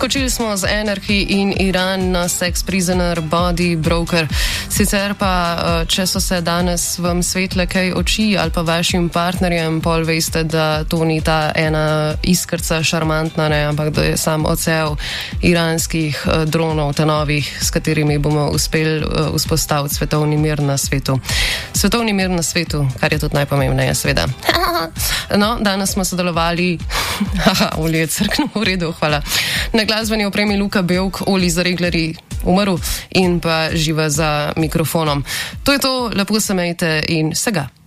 Skočili smo z Anarchy in Iran na Sex Prisoner Body Broker. Sicer pa, če so se danes vam svetle kaj oči ali pa vašim partnerjem, pol veste, da to ni ta ena iskrca šarmantna, ne, ampak da je sam ocev iranskih dronov, ta novih, s katerimi bomo uspeli vzpostaviti svetovni mir na svetu. Svetovni mir na svetu, kar je tudi najpomembneje, seveda. No, danes smo sodelovali, Oli je crknil, v redu, hvala. Na glasbeni opremi Luka Belk, Oli za reglerji umrl in pa Živa za mikrofonom. To je to, lepo se mejte in vsega.